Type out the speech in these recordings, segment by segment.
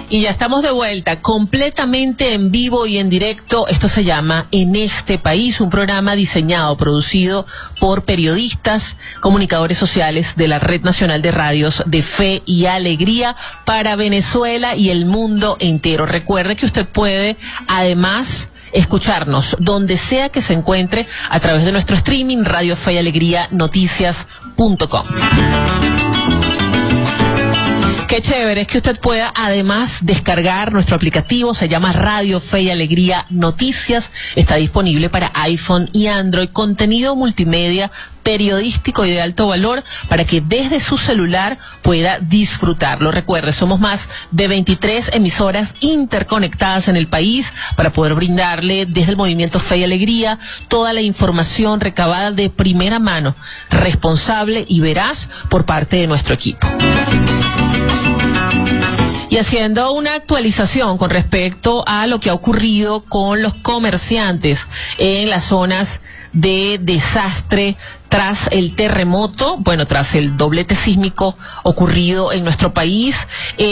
Y ya estamos de vuelta, completamente en vivo y en directo. Esto se llama En este País, un programa diseñado, producido por periodistas, comunicadores sociales de la Red Nacional de Radios de Fe y Alegría para Venezuela y el mundo entero. Recuerde que usted puede, además, escucharnos donde sea que se encuentre a través de nuestro streaming Radio Fe y Alegría Noticias.com. Qué chévere es que usted pueda además descargar nuestro aplicativo, se llama Radio Fe y Alegría Noticias, está disponible para iPhone y Android, contenido multimedia periodístico y de alto valor para que desde su celular pueda disfrutarlo. Recuerde, somos más de 23 emisoras interconectadas en el país para poder brindarle desde el movimiento Fe y Alegría toda la información recabada de primera mano, responsable y veraz por parte de nuestro equipo. Y haciendo una actualización con respecto a lo que ha ocurrido con los comerciantes en las zonas de desastre tras el terremoto, tras el doblete sísmico ocurrido en nuestro país.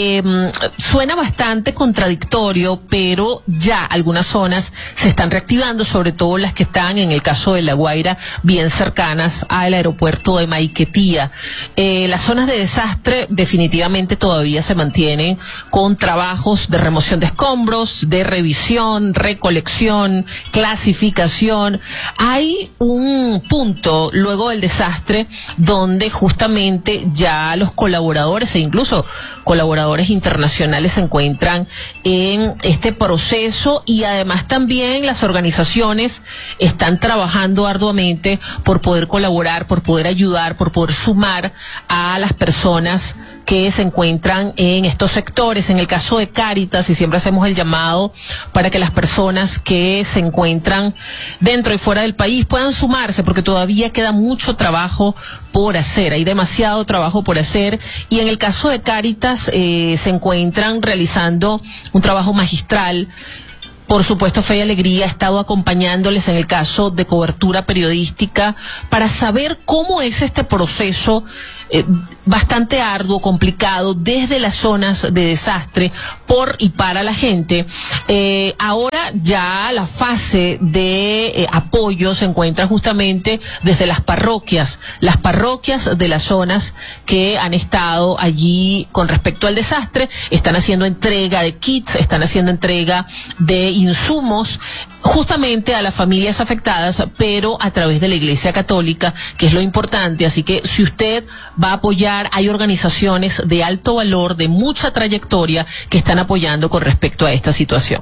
Suena bastante contradictorio, pero ya algunas zonas se están reactivando, sobre todo las que están, en el caso de La Guaira, bien cercanas al aeropuerto de Maiquetía. Las zonas de desastre definitivamente todavía se mantienen con trabajos de remoción de escombros, de revisión, recolección, clasificación. Hay un punto luego del desastre donde justamente ya los colaboradores e incluso colaboradores internacionales se encuentran en este proceso, y además también las organizaciones están trabajando arduamente por poder colaborar, por poder ayudar, por poder sumar a las personas que se encuentran en estos sectores. En el caso de Cáritas, y siempre hacemos el llamado para que las personas que se encuentran dentro y fuera del país puedan sumarse, porque todavía queda mucho trabajo por hacer, hay demasiado trabajo por hacer, y en el caso de Cáritas se encuentran realizando un trabajo magistral. Por supuesto, Fe y Alegría ha estado acompañándoles en el caso de cobertura periodística para saber cómo es este proceso bastante arduo, complicado, desde las zonas de desastre, por y para la gente. Ahora ya la fase de apoyo se encuentra justamente desde las parroquias de las zonas que han estado allí con respecto al desastre. Están haciendo entrega de kits, están haciendo entrega de insumos justamente a las familias afectadas, pero a través de la Iglesia Católica, que es lo importante. Así que si usted va a apoyar, hay organizaciones de alto valor, de mucha trayectoria, que están apoyando con respecto a esta situación.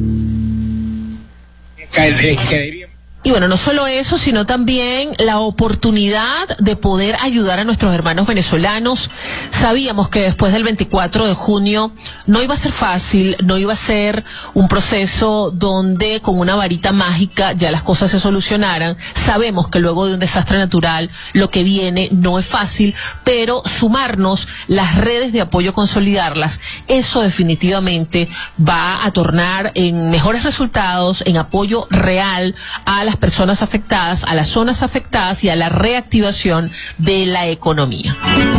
Y no solo eso, sino también la oportunidad de poder ayudar a nuestros hermanos venezolanos. Sabíamos que después del 24 de junio no iba a ser fácil, no iba a ser un proceso donde con una varita mágica ya las cosas se solucionaran. Sabemos que luego de un desastre natural lo que viene no es fácil, pero sumarnos, las redes de apoyo, consolidarlas, eso definitivamente va a tornar en mejores resultados, en apoyo real a las personas afectadas, a las zonas afectadas y a la reactivación de la economía.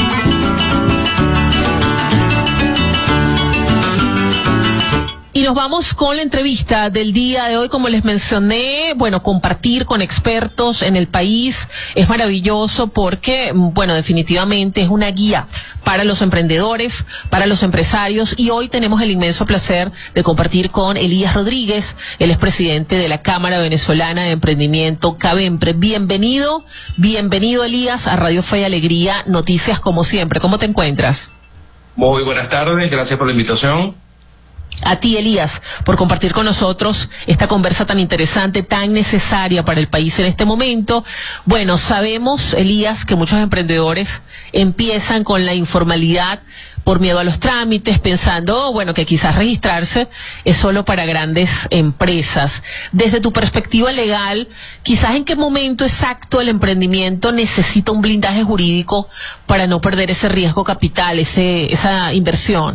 Y nos vamos con la entrevista del día de hoy. Como les mencioné, compartir con expertos en el país es maravilloso porque, definitivamente es una guía para los emprendedores, para los empresarios, y hoy tenemos el inmenso placer de compartir con Elías Rodríguez. Él es presidente de la Cámara Venezolana de Emprendimiento, CAVEMPRE. Bienvenido Elías a Radio Fe y Alegría Noticias, como siempre. ¿Cómo te encuentras? Muy buenas tardes, gracias por la invitación. A ti, Elías, por compartir con nosotros esta conversa tan interesante, tan necesaria para el país en este momento. Sabemos, Elías, que muchos emprendedores empiezan con la informalidad por miedo a los trámites, pensando, que quizás registrarse es solo para grandes empresas. Desde tu perspectiva legal, quizás en qué momento exacto el emprendimiento necesita un blindaje jurídico para no perder ese riesgo capital, esa inversión.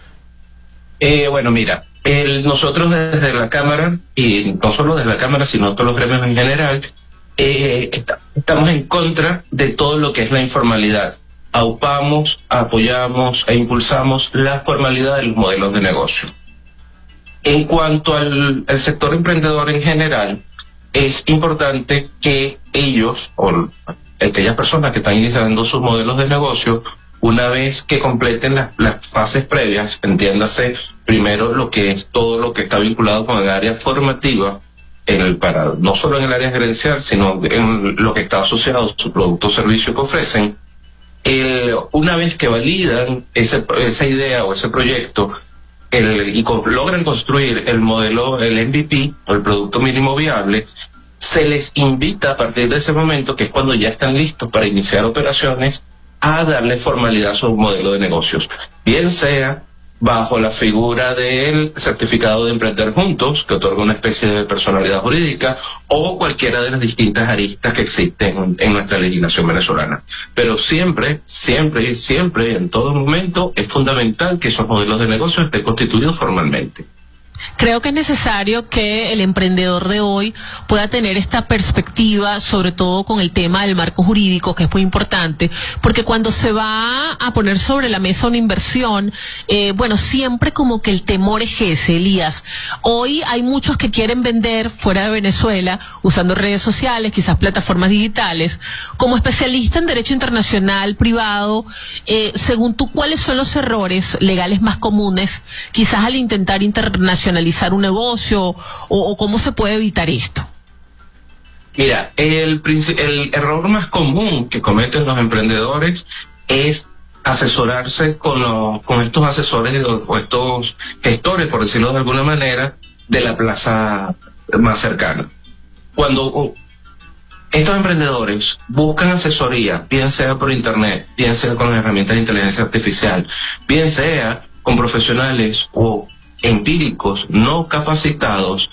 Mira, nosotros desde la Cámara, y no solo desde la Cámara, sino todos los gremios en general, estamos en contra de todo lo que es la informalidad. aupamos, apoyamos e impulsamos la formalidad de los modelos de negocio. En cuanto al sector emprendedor en general, es importante que ellos, o aquellas personas que están iniciando sus modelos de negocio, una vez que completen las fases previas, entiéndase primero lo que es todo lo que está vinculado con el área formativa, no solo en el área gerencial, sino en lo que está asociado a su producto o servicio que ofrecen. Una vez que validan esa idea o ese proyecto logran construir el modelo, el MVP o el producto mínimo viable, se les invita a partir de ese momento, que es cuando ya están listos para iniciar operaciones, a darle formalidad a su modelo de negocios, bien sea bajo la figura del certificado de emprender juntos, que otorga una especie de personalidad jurídica, o cualquiera de las distintas aristas que existen en nuestra legislación venezolana. Pero siempre, en todo momento, es fundamental que esos modelos de negocio estén constituidos formalmente. Creo que es necesario que el emprendedor de hoy pueda tener esta perspectiva, sobre todo con el tema del marco jurídico, que es muy importante, porque cuando se va a poner sobre la mesa una inversión, siempre como que el temor es ese, Elías. Hoy hay muchos que quieren vender fuera de Venezuela, usando redes sociales, quizás plataformas digitales. Como especialista en derecho internacional privado, según tú, ¿cuáles son los errores legales más comunes, quizás al intentar internacionalizar un negocio, o cómo se puede evitar esto? Mira, el error más común que cometen los emprendedores es asesorarse con estos asesores o estos gestores, por decirlo de alguna manera, de la plaza más cercana. Cuando estos emprendedores buscan asesoría, bien sea por internet, bien sea con las herramientas de inteligencia artificial, bien sea con profesionales o empíricos no capacitados,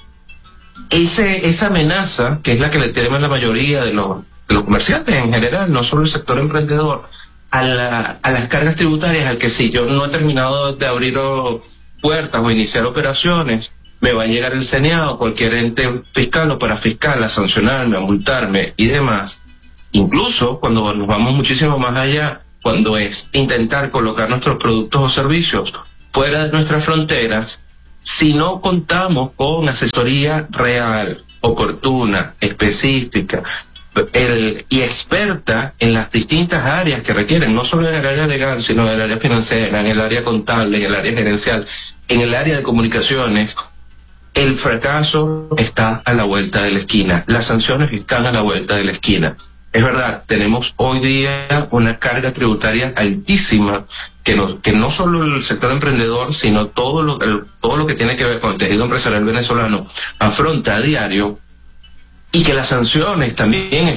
esa amenaza, que es la que le temen la mayoría de los comerciantes en general, no solo el sector emprendedor, a las cargas tributarias, al que si yo no he terminado de abrir puertas o iniciar operaciones, me va a llegar el CNA o cualquier ente fiscal o parafiscal a sancionarme, a multarme y demás. Incluso cuando nos vamos muchísimo más allá, cuando es intentar colocar nuestros productos o servicios fuera de nuestras fronteras, si no contamos con asesoría real, oportuna, específica y experta en las distintas áreas que requieren, no solo en el área legal, sino en el área financiera, en el área contable, en el área gerencial, en el área de comunicaciones, el fracaso está a la vuelta de la esquina, las sanciones están a la vuelta de la esquina. Es verdad, tenemos hoy día una carga tributaria altísima que no solo el sector emprendedor, sino todo lo que tiene que ver con el tejido empresarial venezolano afronta a diario, y que las sanciones también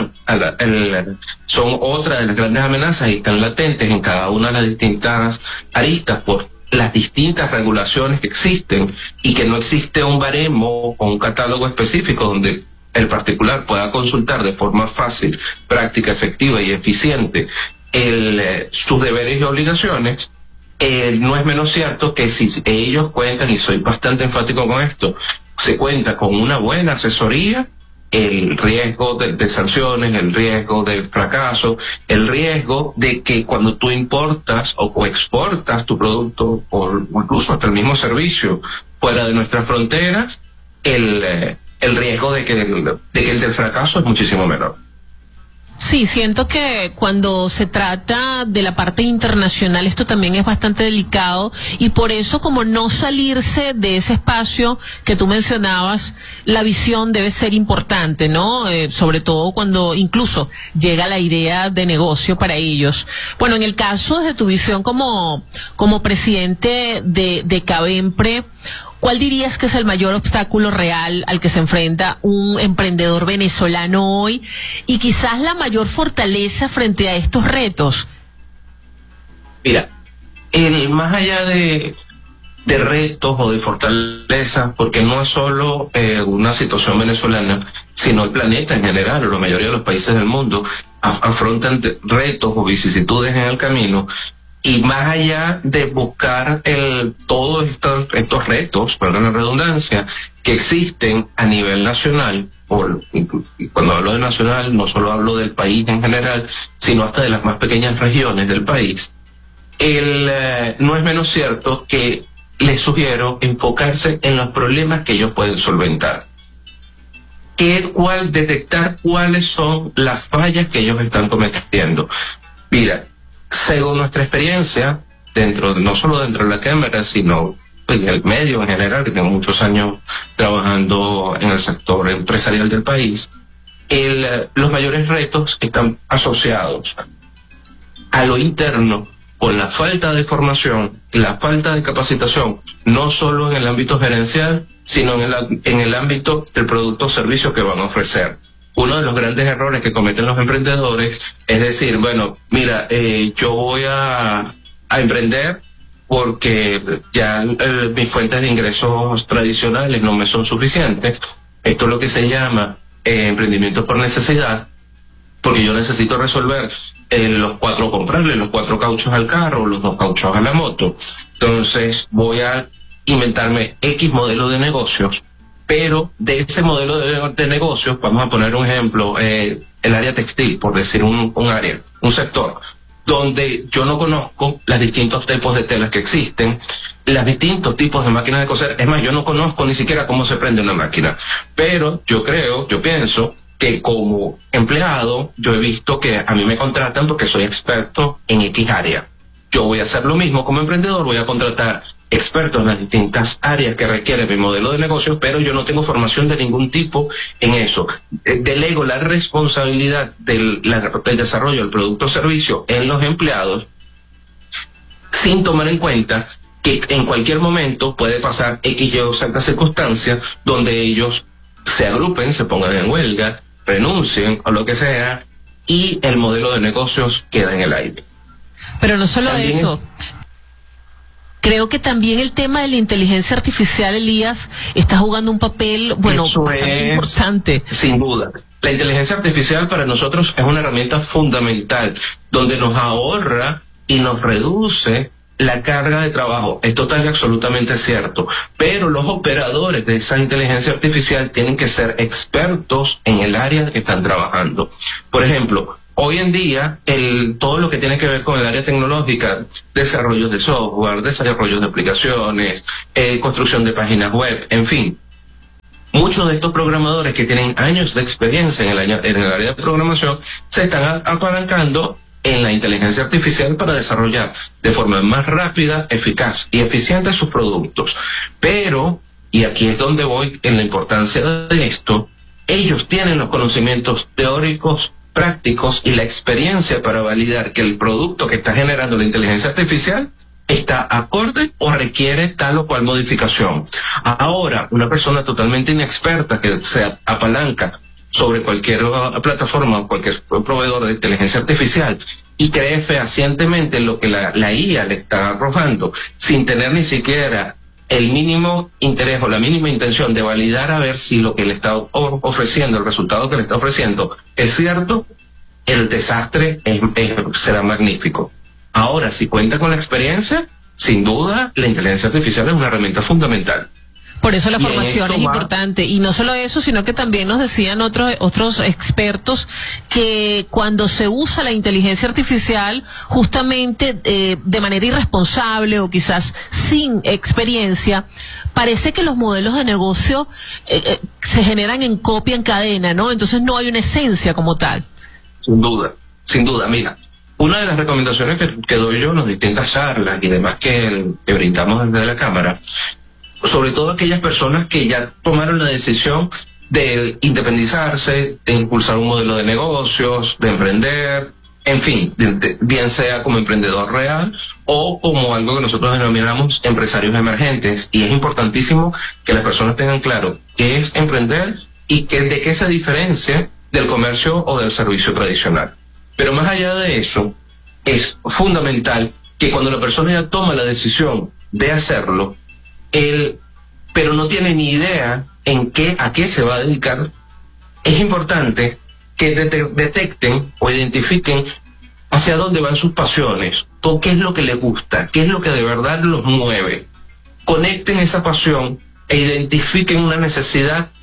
son otra de las grandes amenazas y están latentes en cada una de las distintas aristas por las distintas regulaciones que existen, y que no existe un baremo o un catálogo específico donde el particular pueda consultar de forma fácil, práctica, efectiva y eficiente sus deberes y obligaciones. No es menos cierto que si ellos cuentan, y soy bastante enfático con esto, se cuenta con una buena asesoría, el riesgo de sanciones, el riesgo de fracaso, el riesgo de que cuando tú importas o exportas tu producto o incluso hasta el mismo servicio fuera de nuestras fronteras, el riesgo de que el del fracaso es muchísimo menor. Sí, siento que cuando se trata de la parte internacional esto también es bastante delicado, y por eso, como no salirse de ese espacio que tú mencionabas, la visión debe ser importante, ¿no? Sobre todo cuando incluso llega la idea de negocio para ellos. Bueno, en el caso de tu visión como presidente de Cavempre, ¿cuál dirías que es el mayor obstáculo real al que se enfrenta un emprendedor venezolano hoy, y quizás la mayor fortaleza frente a estos retos? Mira, más allá de retos o de fortalezas, porque no es solo una situación venezolana, sino el planeta en general, o la mayoría de los países del mundo afrontan retos o vicisitudes en el camino. Y más allá de buscar todos estos retos, perdón la redundancia, que existen a nivel nacional, y cuando hablo de nacional, no solo hablo del país en general, sino hasta de las más pequeñas regiones del país, no es menos cierto que les sugiero enfocarse en los problemas que ellos pueden solventar. Detectar cuáles son las fallas que ellos están cometiendo. Mira, según nuestra experiencia, no solo dentro de la Cámara, sino en el medio en general, que tengo muchos años trabajando en el sector empresarial del país, los mayores retos están asociados a lo interno, con la falta de formación, la falta de capacitación, no solo en el ámbito gerencial, sino en el ámbito del producto o servicio que van a ofrecer. Uno de los grandes errores que cometen los emprendedores es decir, bueno, mira, yo voy a emprender porque ya mis fuentes de ingresos tradicionales no me son suficientes. Esto es lo que se llama emprendimiento por necesidad, porque yo necesito resolver comprarle los 4 cauchos al carro, los 2 cauchos a la moto. Entonces voy a inventarme X modelo de negocios, pero de ese modelo de negocios, vamos a poner un ejemplo, el área textil, por decir un área, un sector, donde yo no conozco los distintos tipos de telas que existen, los distintos tipos de máquinas de coser. Es más, yo no conozco ni siquiera cómo se prende una máquina. Pero yo pienso que como empleado, yo he visto que a mí me contratan porque soy experto en X área. Yo voy a hacer lo mismo como emprendedor, voy a contratar expertos en las distintas áreas que requiere mi modelo de negocio, pero yo no tengo formación de ningún tipo en eso. Delego la responsabilidad del desarrollo del producto o servicio en los empleados, sin tomar en cuenta que en cualquier momento puede pasar X, Y o Z circunstancias donde ellos se agrupen, se pongan en huelga, renuncien o lo que sea, y el modelo de negocios queda en el aire. Pero no solo eso. Creo que también el tema de la inteligencia artificial, Elías, está jugando un papel, bastante importante. Sin duda. La inteligencia artificial para nosotros es una herramienta fundamental, donde nos ahorra y nos reduce la carga de trabajo. Es total y absolutamente cierto. Pero los operadores de esa inteligencia artificial tienen que ser expertos en el área en que están trabajando. Por ejemplo, hoy en día, todo lo que tiene que ver con el área tecnológica, desarrollos de software, desarrollos de aplicaciones, construcción de páginas web, en fin. Muchos de estos programadores que tienen años de experiencia en el área de programación se están apalancando en la inteligencia artificial para desarrollar de forma más rápida, eficaz y eficiente sus productos. Pero, y aquí es donde voy en la importancia de esto, ellos tienen los conocimientos teóricos, prácticos y la experiencia para validar que el producto que está generando la inteligencia artificial está acorde o requiere tal o cual modificación. Ahora, una persona totalmente inexperta que se apalanca sobre cualquier plataforma o cualquier proveedor de inteligencia artificial y cree fehacientemente lo que la IA le está arrojando, sin tener ni siquiera el mínimo interés o la mínima intención de validar a ver si lo que le está ofreciendo, el resultado que le está ofreciendo es cierto, el desastre será magnífico. Ahora, si cuenta con la experiencia, sin duda, la inteligencia artificial es una herramienta fundamental. Por eso la formación es importante. Y no solo eso, sino que también nos decían otros expertos que cuando se usa la inteligencia artificial justamente de manera irresponsable o quizás sin experiencia, parece que los modelos de negocio se generan en copia en cadena, ¿no? Entonces no hay una esencia como tal. Sin duda. Mira, una de las recomendaciones que doy yo en las distintas charlas y demás que brindamos desde la Cámara, sobre todo aquellas personas que ya tomaron la decisión de independizarse, de impulsar un modelo de negocios, de emprender, en fin, bien sea como emprendedor real o como algo que nosotros denominamos empresarios emergentes. Y es importantísimo que las personas tengan claro qué es emprender y de qué se diferencia del comercio o del servicio tradicional. Pero más allá de eso, es fundamental que cuando la persona ya toma la decisión de hacerlo, pero no tiene ni idea a qué se va a dedicar, es importante que detecten o identifiquen hacia dónde van sus pasiones, o qué es lo que les gusta, qué es lo que de verdad los mueve. Conecten esa pasión e identifiquen una necesidad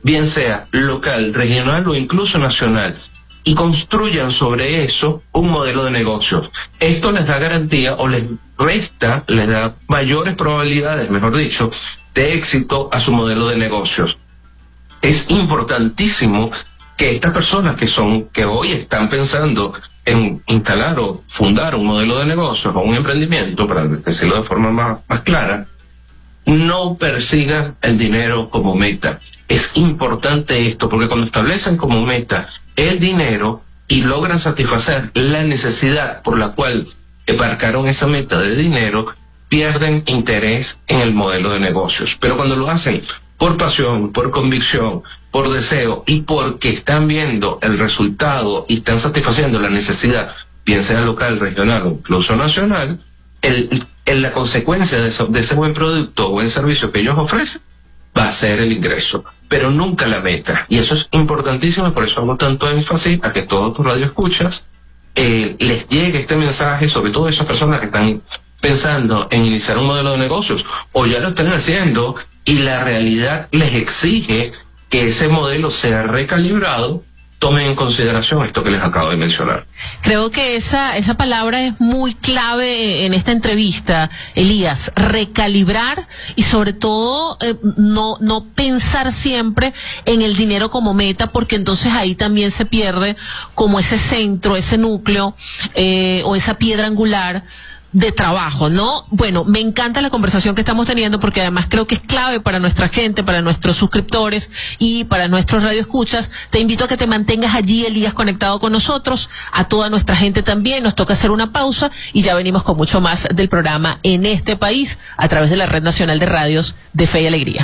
bien sea local, regional o incluso nacional, y construyan sobre eso un modelo de negocios. Esto les da garantía o les da mayores probabilidades, mejor dicho, de éxito a su modelo de negocios. Es importantísimo que estas personas que hoy están pensando en instalar o fundar un modelo de negocios o un emprendimiento, para decirlo de forma más clara, no persigan el dinero como meta. Es importante esto, porque cuando establecen como meta el dinero y logran satisfacer la necesidad por la cual embarcaron esa meta de dinero, pierden interés en el modelo de negocios. Pero cuando lo hacen por pasión, por convicción, por deseo y porque están viendo el resultado y están satisfaciendo la necesidad, bien sea local, regional o incluso nacional, la consecuencia de ese buen producto o buen servicio que ellos ofrecen va a ser el ingreso, pero nunca la meta. Y eso es importantísimo, y por eso hago tanto énfasis a que todos tus radioescuchas les llegue este mensaje, sobre todo a esas personas que están pensando en iniciar un modelo de negocios o ya lo están haciendo y la realidad les exige que ese modelo sea recalibrado. Tomen en consideración esto que les acabo de mencionar. Creo que esa palabra es muy clave en esta entrevista, Elías. Recalibrar y sobre todo no pensar siempre en el dinero como meta, porque entonces ahí también se pierde como ese centro, ese núcleo o esa piedra angular de trabajo, ¿no? Bueno, me encanta la conversación que estamos teniendo, porque además creo que es clave para nuestra gente, para nuestros suscriptores y para nuestros radioescuchas. Te invito a que te mantengas allí, Elías, conectado con nosotros, a toda nuestra gente también. Nos toca hacer una pausa y ya venimos con mucho más del programa En este País a través de la Red Nacional de Radios de Fe y Alegría.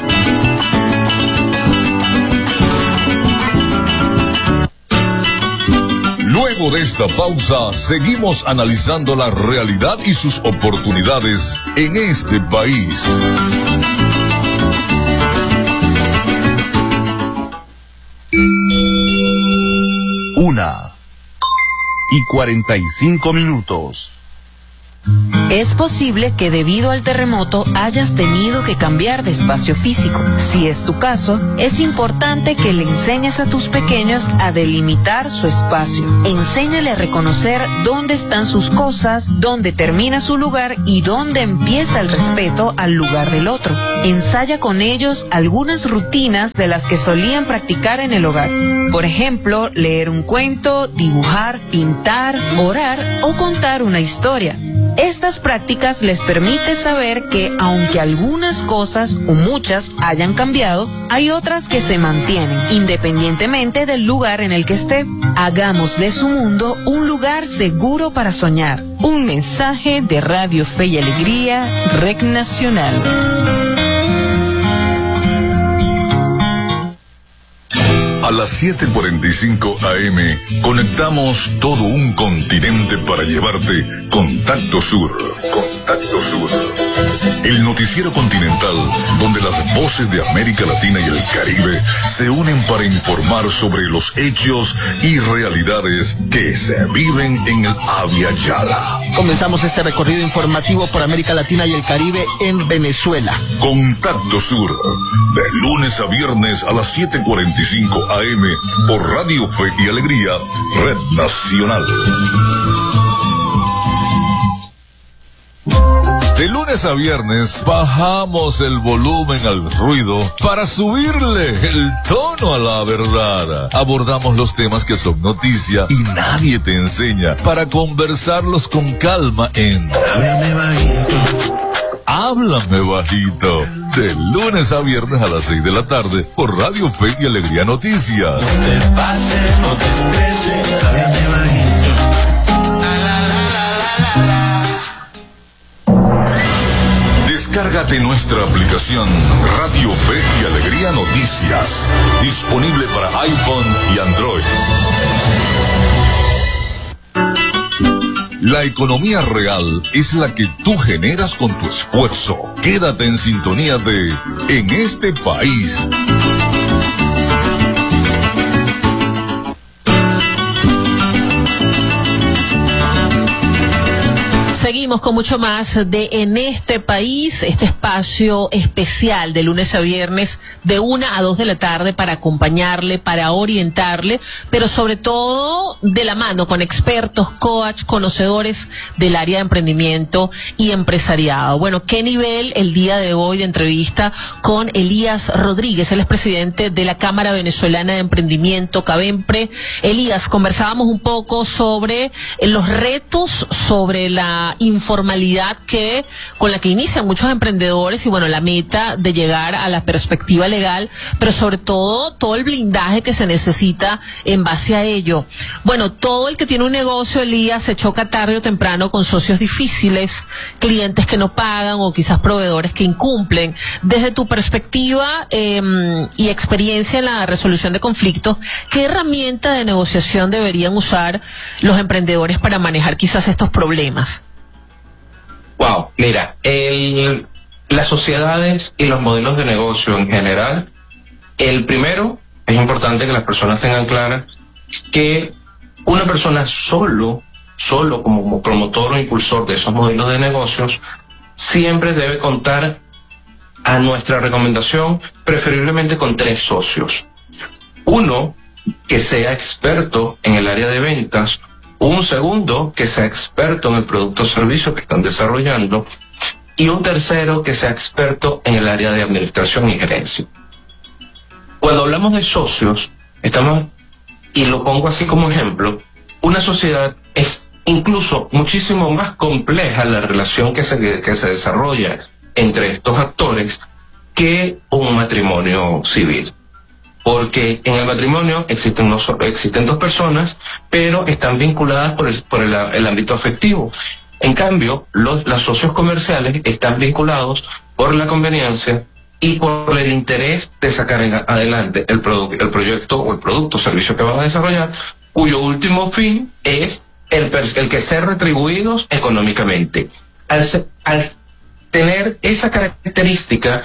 Luego de esta pausa, seguimos analizando la realidad y sus oportunidades en este país. Una y 45 minutos. Es posible que debido al terremoto hayas tenido que cambiar de espacio físico. Si es tu caso, es importante que le enseñes a tus pequeños a delimitar su espacio. Enséñale a reconocer dónde están sus cosas, dónde termina su lugar y dónde empieza el respeto al lugar del otro. Ensaya con ellos algunas rutinas de las que solían practicar en el hogar. Por ejemplo, leer un cuento, dibujar, pintar, orar o contar una historia. Estas prácticas les permiten saber que aunque algunas cosas o muchas hayan cambiado, hay otras que se mantienen, independientemente del lugar en el que esté. Hagamos de su mundo un lugar seguro para soñar. Un mensaje de Radio Fe y Alegría, Red Nacional. A las 7:45 AM conectamos todo un continente para llevarte Contacto Sur. Contacto Sur. El noticiero continental donde las voces de América Latina y el Caribe se unen para informar sobre los hechos y realidades que se viven en el Abya Yala. Comenzamos este recorrido informativo por América Latina y el Caribe en Venezuela. Contacto Sur, de lunes a viernes a las 7:45 AM por Radio Fe y Alegría, Red Nacional. De lunes a viernes bajamos el volumen al ruido para subirle el tono a la verdad. Abordamos los temas que son noticia y nadie te enseña para conversarlos con calma en Háblame Bajito. Háblame Bajito. De lunes a viernes a las 6 de la tarde por Radio Fe y Alegría Noticias. No te pase, no te estreses, háblame bajito. Descárgate nuestra aplicación Radio Fe y Alegría Noticias, disponible para iPhone y Android. La economía real es la que tú generas con tu esfuerzo. Quédate en sintonía de En este País. Seguimos seguimos con mucho más de En este País, este espacio especial de lunes a viernes de 1 a 2 de la tarde para acompañarle, para orientarle, pero sobre todo de la mano con expertos, coach, conocedores del área de emprendimiento y empresariado. Bueno, qué nivel el día de hoy de entrevista con Elías Rodríguez, él es presidente de la Cámara Venezolana de Emprendimiento, CAVEMPRE. Elías, conversábamos un poco sobre los retos, sobre la informalidad con la que inician muchos emprendedores y bueno, la meta de llegar a la perspectiva legal, pero sobre todo el blindaje que se necesita en base a ello. Bueno, todo el que tiene un negocio, Elías, se choca tarde o temprano con socios difíciles, clientes que no pagan o quizás proveedores que incumplen. Desde tu perspectiva y experiencia en la resolución de conflictos, ¿qué herramienta de negociación deberían usar los emprendedores para manejar quizás estos problemas? Wow, mira, las sociedades y los modelos de negocio en general, el primero, es importante que las personas tengan claras que una persona solo como promotor o impulsor de esos modelos de negocios, siempre debe contar, a nuestra recomendación, preferiblemente con 3 socios. Uno, que sea experto en el área de ventas. Un segundo, que sea experto en el producto o servicio que están desarrollando. Y un tercero, que sea experto en el área de administración y gerencia. Cuando hablamos de socios, y lo pongo así como ejemplo, una sociedad es incluso muchísimo más compleja la relación que se desarrolla entre estos actores que un matrimonio civil. Porque en el matrimonio existen 2 personas, pero están vinculadas por el ámbito afectivo. En cambio, los socios comerciales están vinculados por la conveniencia y por el interés de sacar adelante el proyecto o el producto o servicio que van a desarrollar, cuyo último fin es el que ser retribuidos económicamente. Al tener esa característica,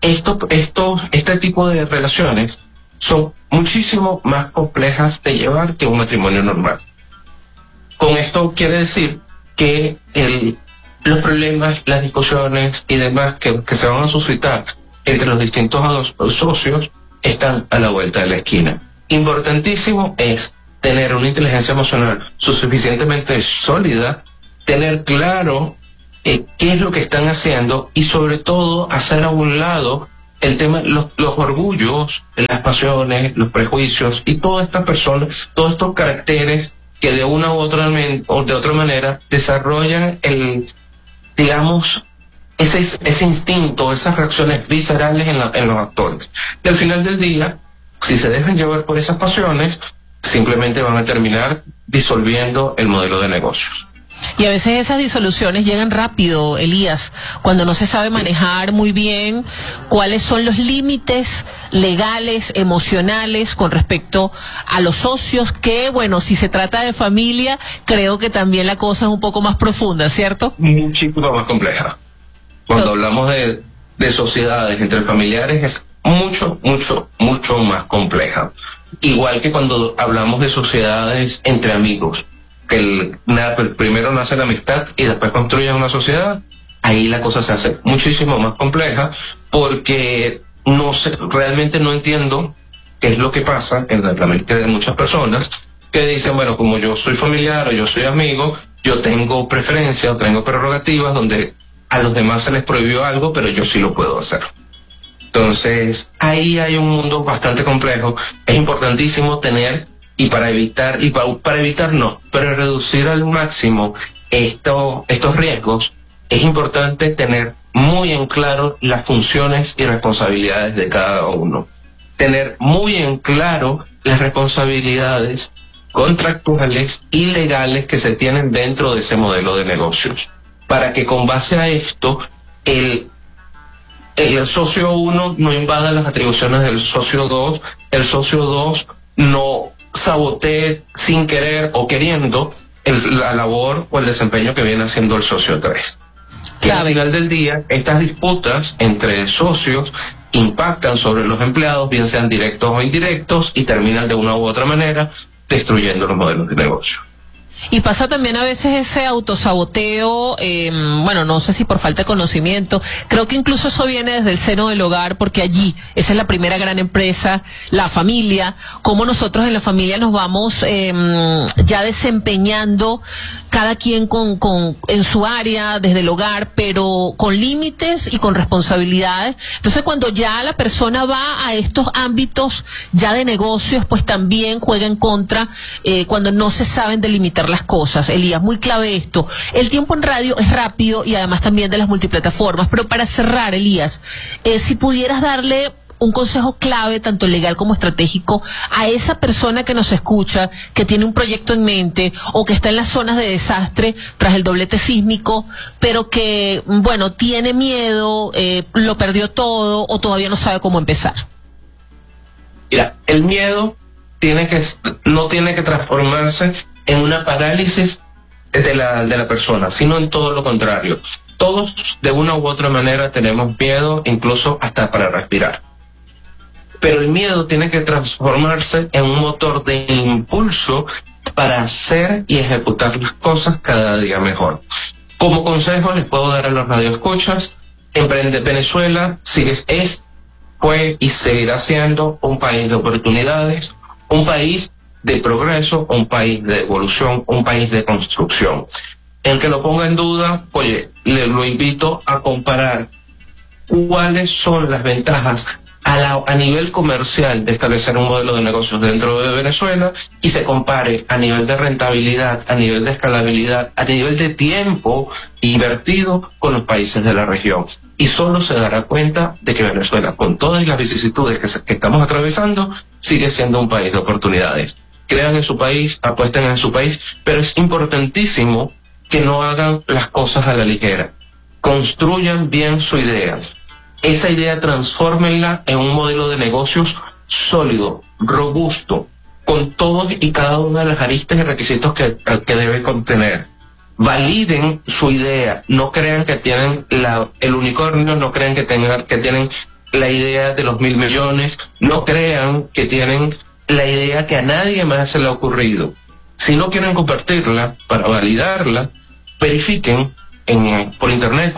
este tipo de relaciones son muchísimo más complejas de llevar que un matrimonio normal. Con esto quiere decir que los problemas, las discusiones y demás que se van a suscitar entre los distintos socios están a la vuelta de la esquina. Importantísimo es tener una inteligencia emocional suficientemente sólida, tener claro qué es lo que están haciendo y sobre todo hacer a un lado el tema, los orgullos, las pasiones, los prejuicios y todas estas personas, todos estos caracteres que de una u otra manera desarrollan ese instinto, esas reacciones viscerales en los actores. Y al final del día, si se dejan llevar por esas pasiones, simplemente van a terminar disolviendo el modelo de negocios. Y a veces esas disoluciones llegan rápido, Elías, cuando no se sabe manejar muy bien cuáles son los límites legales, emocionales con respecto a los socios, que bueno, si se trata de familia, creo que también la cosa es un poco más profunda, ¿cierto? Muchísimo más compleja. Cuando hablamos de sociedades entre familiares es mucho más compleja. Igual que cuando hablamos de sociedades entre amigos, que primero nace la amistad y después construyen una sociedad, ahí la cosa se hace muchísimo más compleja porque realmente no entiendo qué es lo que pasa en la mente de muchas personas que dicen, bueno, como yo soy familiar o yo soy amigo, yo tengo preferencia o tengo prerrogativas donde a los demás se les prohibió algo, pero yo sí lo puedo hacer. Entonces, ahí hay un mundo bastante complejo. Es importantísimo tener, para reducir al máximo estos riesgos, es importante tener muy en claro las funciones y responsabilidades de cada uno. Tener muy en claro las responsabilidades contractuales y legales que se tienen dentro de ese modelo de negocios. Para que con base a esto, el socio 1 no invada las atribuciones del socio 2, el socio 2 no sabotee sin querer o queriendo la labor o el desempeño que viene haciendo el socio 3. Y al final del día, estas disputas entre socios impactan sobre los empleados, bien sean directos o indirectos, y terminan de una u otra manera destruyendo los modelos de negocio. Y pasa también a veces ese autosaboteo, bueno, no sé si por falta de conocimiento, creo que incluso eso viene desde el seno del hogar, porque allí, esa es la primera gran empresa, la familia, cómo nosotros en la familia nos vamos ya desempeñando, cada quien en su área, desde el hogar, pero con límites y con responsabilidades. Entonces, cuando ya la persona va a estos ámbitos ya de negocios, pues también juega en contra cuando no se saben delimitar las cosas. Elías, muy clave esto. El tiempo en radio es rápido y además también de las multiplataformas, pero para cerrar, Elías, si pudieras darle un consejo clave, tanto legal como estratégico, a esa persona que nos escucha, que tiene un proyecto en mente o que está en las zonas de desastre tras el doblete sísmico, pero que, bueno, tiene miedo, lo perdió todo o todavía no sabe cómo empezar. Mira, el miedo no tiene que transformarse en una parálisis de la persona, sino en todo lo contrario. Todos, de una u otra manera, tenemos miedo, incluso hasta para respirar. Pero el miedo tiene que transformarse en un motor de impulso para hacer y ejecutar las cosas cada día mejor. Como consejo les puedo dar a los radioescuchas: Venezuela fue y seguirá siendo un país de oportunidades, un país de progreso, un país de evolución, un país de construcción. El que lo ponga en duda, oye, lo invito a comparar cuáles son las ventajas a nivel comercial de establecer un modelo de negocios dentro de Venezuela y se compare a nivel de rentabilidad, a nivel de escalabilidad, a nivel de tiempo invertido con los países de la región. Y solo se dará cuenta de que Venezuela, con todas las vicisitudes que estamos atravesando, sigue siendo un país de oportunidades. Crean en su país, apuesten en su país, pero es importantísimo que no hagan las cosas a la ligera. Construyan bien su idea. Esa idea transfórmenla en un modelo de negocios sólido, robusto, con todos y cada una de las aristas y requisitos que debe contener. Validen su idea, no crean que tienen el unicornio, no crean que tienen la idea de los 1.000 millones, no crean que tienen la idea que a nadie más se le ha ocurrido. Si no quieren compartirla, para validarla, verifiquen por internet,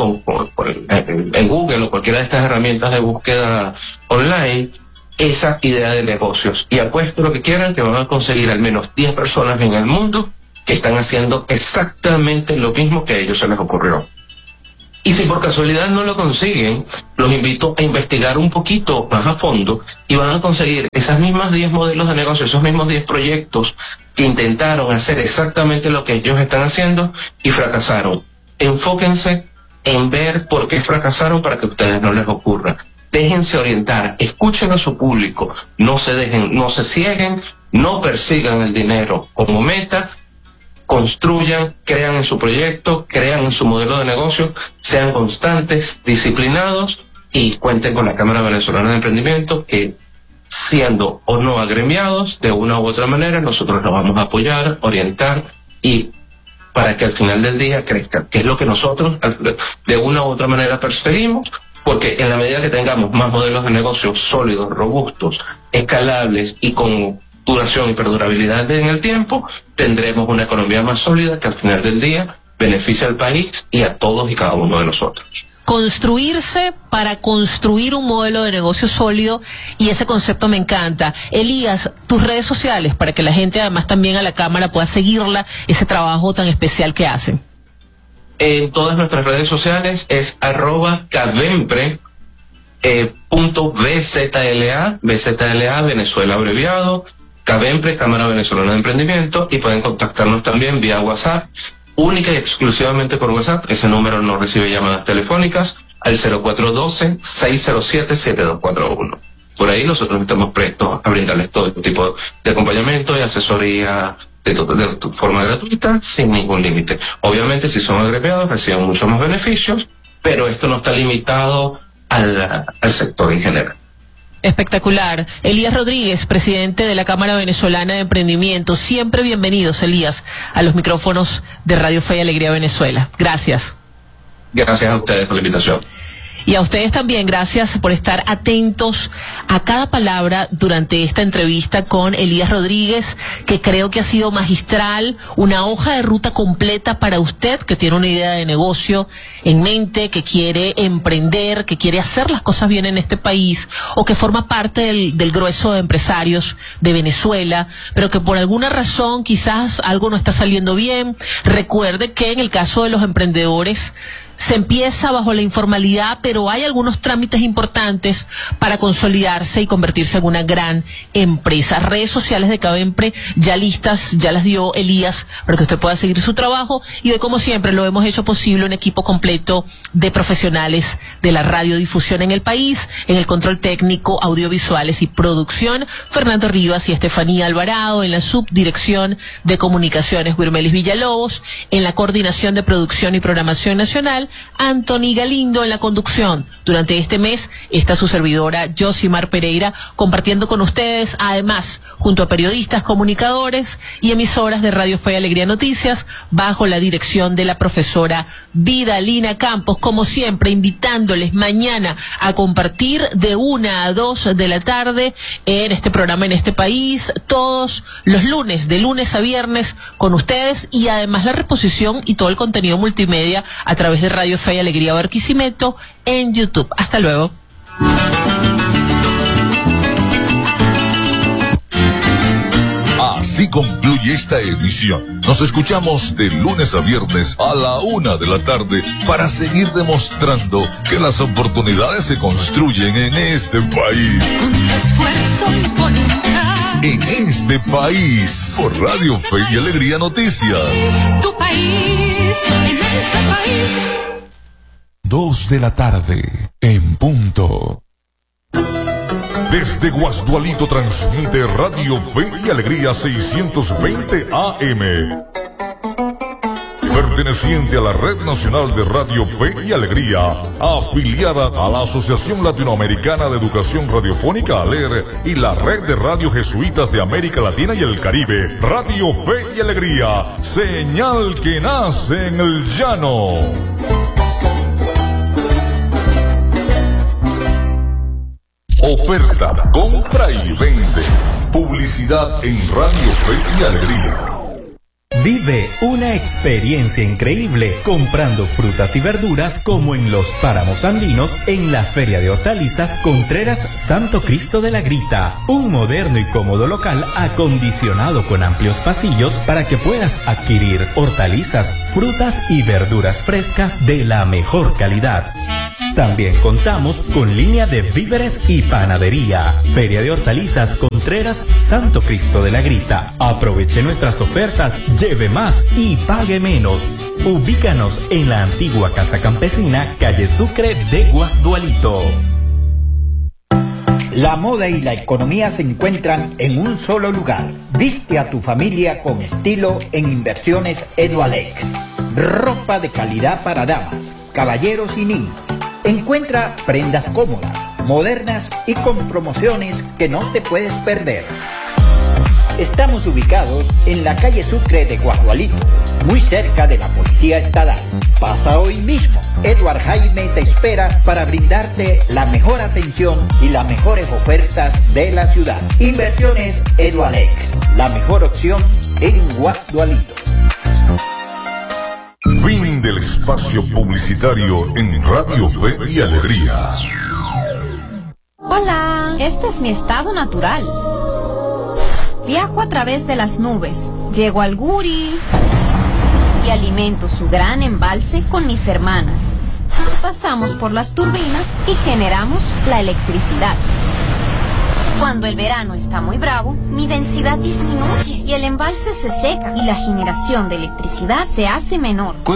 en Google o cualquiera de estas herramientas de búsqueda online, esa idea de negocios. Y apuesto lo que quieran que van a conseguir al menos 10 personas en el mundo que están haciendo exactamente lo mismo que a ellos se les ocurrió. Y si por casualidad no lo consiguen, los invito a investigar un poquito más a fondo y van a conseguir esas mismas 10 modelos de negocio, esos mismos 10 proyectos que intentaron hacer exactamente lo que ellos están haciendo y fracasaron. Enfóquense en ver por qué fracasaron para que a ustedes no les ocurra. Déjense orientar, escuchen a su público, no se cieguen, no persigan el dinero como meta, construyan, crean en su proyecto, crean en su modelo de negocio, sean constantes, disciplinados y cuenten con la Cámara Venezolana de Emprendimiento, que siendo o no agremiados, de una u otra manera, nosotros los vamos a apoyar, orientar y para que al final del día crezca, que es lo que nosotros de una u otra manera perseguimos, porque en la medida que tengamos más modelos de negocios sólidos, robustos, escalables y con duración y perdurabilidad en el tiempo, tendremos una economía más sólida que al final del día beneficia al país y a todos y cada uno de nosotros. Construirse para construir un modelo de negocio sólido, y ese concepto me encanta. Elías, tus redes sociales para que la gente además también a la cámara pueda seguirla, ese trabajo tan especial que hacen. En todas nuestras redes sociales es @cadempre.bzla, BZLA, Venezuela abreviado, Cadempre, Cámara Venezolana de Emprendimiento, y pueden contactarnos también vía WhatsApp, única y exclusivamente por WhatsApp. Ese número no recibe llamadas telefónicas, al 0412-607-7241. Por ahí nosotros estamos prestos a brindarles todo tipo de acompañamiento y asesoría de forma gratuita, sin ningún límite. Obviamente, si son agremiados, reciben muchos más beneficios, pero esto no está limitado al sector en general. Espectacular. Elías Rodríguez, presidente de la Cámara Venezolana de Emprendimiento. Siempre bienvenidos, Elías, a los micrófonos de Radio Fe y Alegría Venezuela. Gracias. Gracias a ustedes por la invitación. Y a ustedes también, gracias por estar atentos a cada palabra durante esta entrevista con Elías Rodríguez, que creo que ha sido magistral, una hoja de ruta completa para usted que tiene una idea de negocio en mente, que quiere emprender, que quiere hacer las cosas bien en este país, o que forma parte del grueso de empresarios de Venezuela, pero que por alguna razón quizás algo no está saliendo bien. Recuerde que en el caso de los emprendedores, se empieza bajo la informalidad, pero hay algunos trámites importantes para consolidarse y convertirse en una gran empresa. Redes sociales de Cavempre ya listas, ya las dio Elías para que usted pueda seguir su trabajo, y hoy, como siempre, lo hemos hecho posible un equipo completo de profesionales de la radiodifusión en el país, en el control técnico, audiovisuales y producción, Fernando Rivas y Estefanía Alvarado; en la subdirección de comunicaciones, Wirmelis Villalobos; en la coordinación de producción y programación nacional, Anthony Galindo; en la conducción durante este mes está su servidora Josimar Pereira, compartiendo con ustedes, además, junto a periodistas, comunicadores y emisoras de Radio Fe y Alegría Noticias, bajo la dirección de la profesora Vidalina Campos, como siempre, invitándoles mañana a compartir de 1 a 2 de la tarde en este programa En Este País, todos los lunes, de lunes a viernes, con ustedes, y además la reposición y todo el contenido multimedia a través de Radio Fe y Alegría Barquisimeto en YouTube. Hasta luego. Así concluye esta edición. Nos escuchamos de lunes a viernes a la 1 de la tarde para seguir demostrando que las oportunidades se construyen en este país. Con esfuerzo y voluntad. En este país, por Radio Fe y Alegría Noticias. Tu país, en este país. 2 de la tarde, en punto. Desde Guasdualito transmite Radio Fe y Alegría 620 AM. Perteneciente a la Red Nacional de Radio Fe y Alegría, afiliada a la Asociación Latinoamericana de Educación Radiofónica ALER y la Red de Radio Jesuitas de América Latina y el Caribe, Radio Fe y Alegría, señal que nace en el llano. Oferta, compra y vende. Publicidad en Radio Fe y Alegría. Vive una experiencia increíble comprando frutas y verduras como en los páramos andinos en la Feria de Hortalizas Contreras Santo Cristo de la Grita. Un moderno y cómodo local acondicionado con amplios pasillos para que puedas adquirir hortalizas, frutas y verduras frescas de la mejor calidad. También contamos con línea de víveres y panadería. Feria de Hortalizas Contreras Santo Cristo de la Grita. Aproveche nuestras ofertas, lleve más y pague menos. Ubícanos en la antigua Casa Campesina, calle Sucre de Guasdualito. La moda y la economía se encuentran en un solo lugar. Viste a tu familia con estilo en Inversiones Edualex. Ropa de calidad para damas, caballeros y niños. Encuentra prendas cómodas, modernas y con promociones que no te puedes perder. Estamos ubicados en la calle Sucre de Guasdualito, muy cerca de la Policía Estatal. Pasa hoy mismo. Edward Jaime te espera para brindarte la mejor atención y las mejores ofertas de la ciudad. Inversiones Edualex, la mejor opción en Guasdualito. Fin del espacio publicitario en Radio Fe y Alegría. Hola, este es mi estado natural. Viajo a través de las nubes, llego al Guri y alimento su gran embalse con mis hermanas. Pasamos por las turbinas y generamos la electricidad. Cuando el verano está muy bravo, mi densidad disminuye y el embalse se seca y la generación de electricidad se hace menor.